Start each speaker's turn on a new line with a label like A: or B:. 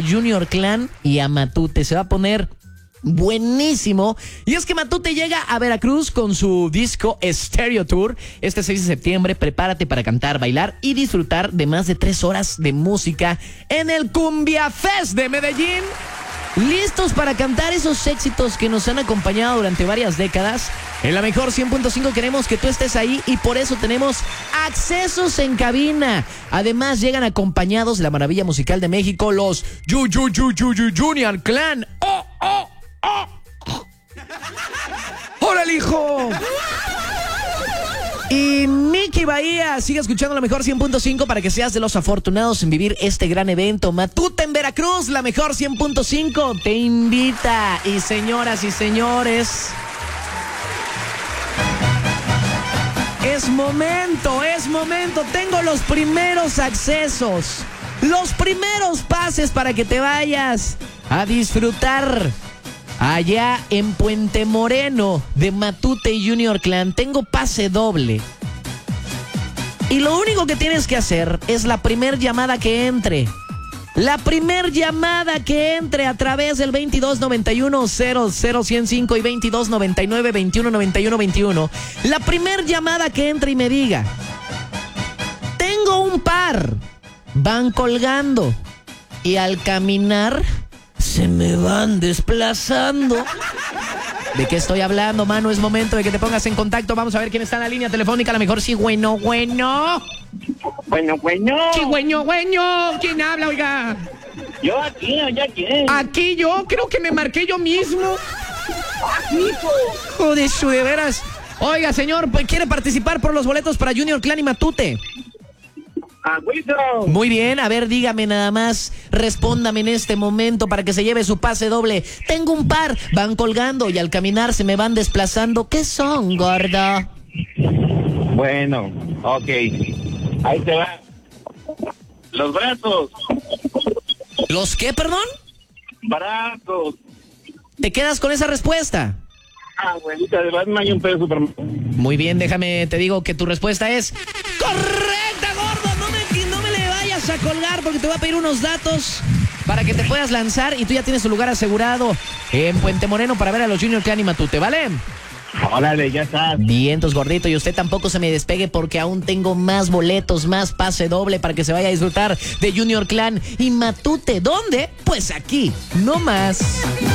A: Junior Clan y a Matute. Se va a poner buenísimo. Y es que Matute llega a Veracruz con su disco Stereo Tour este 6 de septiembre. Prepárate para cantar, bailar y disfrutar de más de 3 horas de música en el Cumbia Fest de Medellín. Listos para cantar esos éxitos que nos han acompañado durante varias décadas. En la mejor 100.5 queremos que tú estés ahí y por eso tenemos accesos en cabina. Además llegan acompañados de la maravilla musical de México, los Junior Clan. ¡Oh, oh, oh! ¡Órale, hijo! Y Miki Bahía, sigue escuchando la mejor 100.5 para que seas de los afortunados en vivir este gran evento. Matute en Veracruz, la mejor 100.5 te invita. Y señoras y señores, es momento. Tengo los primeros accesos, los primeros pases para que te vayas a disfrutar allá en Puente Moreno de Matute y Junior Clan. Tengo pase doble. Y lo único que tienes que hacer es la primer llamada que entre. La primer llamada que entre a través del 2291-00105 y 2299-219121. La primer llamada que entre y me diga: tengo un par, van colgando y al caminar se me van desplazando. ¿De qué estoy hablando, mano? Es momento de que te pongas en contacto. Vamos a ver quién está en la línea telefónica. A lo mejor sí, bueno.
B: Bueno.
A: Sí, bueno. ¿Quién habla, oiga?
B: Yo aquí, oye, ¿quién?
A: Aquí yo, creo que me marqué yo mismo. Joder, de veras. Oiga, señor, ¿quiere participar por los boletos para Junior Clan y Matute? Muy bien, a ver, dígame nada más, respóndame en este momento para que se lleve su pase doble. Tengo un par, van colgando y al caminar se me van desplazando. ¿Qué son, gordo?
B: Bueno, ok. Ahí te va. Los brazos.
A: ¿Los qué, perdón?
B: Brazos.
A: ¿Te quedas con esa respuesta?
B: Abuelita de Batman y un pedo de Superman.
A: Muy bien, déjame, te digo que tu respuesta es correcta, gordo. No me le vayas a colgar porque te voy a pedir unos datos para que te puedas lanzar y tú ya tienes tu lugar asegurado en Puente Moreno para ver a los Junior Clan y Matute, ¿vale?
B: Órale, ya estás.
A: Vientos, gordito, y usted tampoco se me despegue porque aún tengo más boletos, más pase doble para que se vaya a disfrutar de Junior Clan y Matute. ¿Dónde? Pues aquí, no más.